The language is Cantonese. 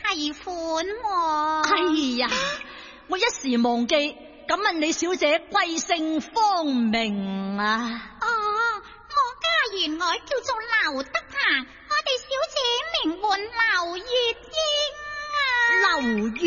提款喎。 哎呀，我一時忘記，敢問你小姐貴姓芳名啊？ 哦，我家原來叫做劉德霞，